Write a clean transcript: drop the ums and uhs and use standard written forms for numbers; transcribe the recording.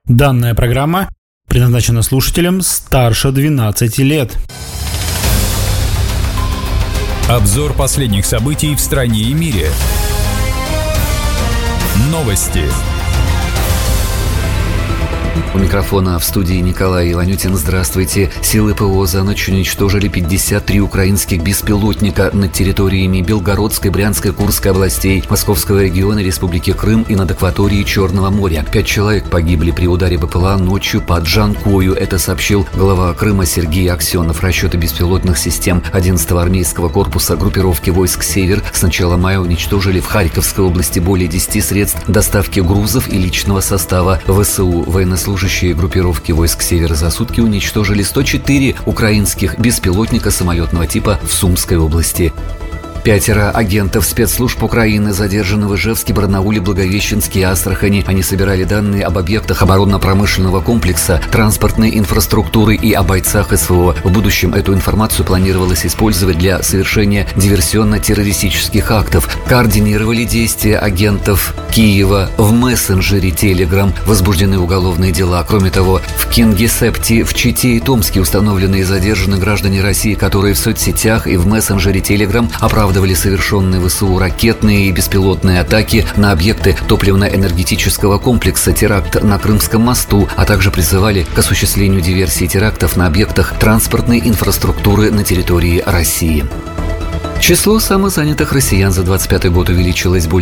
Данная программа предназначена слушателям старше 12 лет. Обзор последних событий в стране и мире. Новости. У микрофона в студии Николай Иванютин. Здравствуйте. Силы ПВО за ночь уничтожили 53 украинских беспилотника над территориями Белгородской, Брянской, Курской областей, Московского региона, Республики Крым и над акваторией Черного моря. 5 человек погибли при ударе БПЛА ночью под Джанкою. Это сообщил глава Крыма Сергей Аксенов. Расчеты беспилотных систем 11-го армейского корпуса группировки войск «Север» с начала мая уничтожили в Харьковской области более 10 средств доставки грузов и личного состава ВСУ. Военнослужащие группировки войск «Север» за сутки уничтожили 104 украинских беспилотника самолетного типа в Сумской области. 5 агентов спецслужб Украины задержаны в Ижевске, Барнауле, Благовещенске и Астрахани. Они собирали данные об объектах оборонно-промышленного комплекса, транспортной инфраструктуры и о бойцах СВО. В будущем эту информацию планировалось использовать для совершения диверсионно-террористических актов. Координировали действия агентов Киева в мессенджере Telegram. Возбуждены уголовные дела. Кроме того, в Кингисеппте, в Чите и Томске установлены и задержаны граждане России, которые в соцсетях и в мессенджере Telegram оправдывали совершенные ВСУ ракетные и беспилотные атаки на объекты топливно-энергетического комплекса, теракт на Крымском мосту, а также призывали к осуществлению диверсии терактов на объектах транспортной инфраструктуры на территории России. Число самозанятых россиян за 2025 год увеличилось более